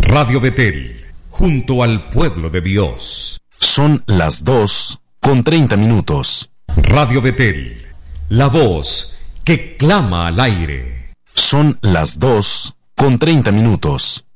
Radio Betel, junto al pueblo de Dios. Son las 2:30. Radio Betel, la voz que clama al aire. Son las 2:30.